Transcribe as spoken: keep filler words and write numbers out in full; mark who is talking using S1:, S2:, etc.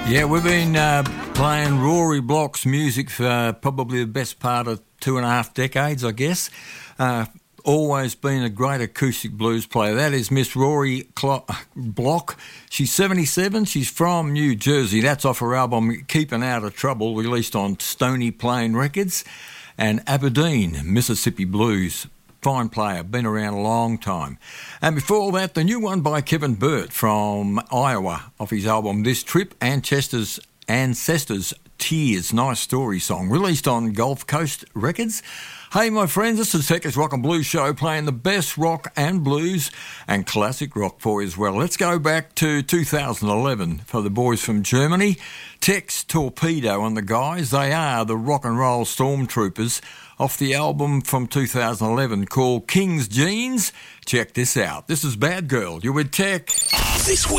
S1: Yeah, we've been uh, playing Rory Block's music for uh, probably the best part of two and a half decades, I guess. Uh, always been a great acoustic blues player. That is Miss Rory Clo- Block. She's seventy-seven. She's from New Jersey. That's off her album Keeping Out of Trouble, released on Stony Plain Records. And Aberdeen, Mississippi Blues. Fine player, been around a long time. And before that, the new one by Kevin Burt from Iowa, off his album This Trip, Ancestors, Ancestors Tears. Nice story song, released on Gulf Coast Records. Hey, my friends, this is Tech's Rock and Blues Show, playing the best rock and blues and classic rock for you as well. Let's go back to two thousand eleven for the boys from Germany. Tex Torpedo and the guys, they are the Rock and Roll Stormtroopers, off the album from two thousand eleven called King's Jeans. Check this out. This is Bad Girl. You're with Tech.
S2: This week.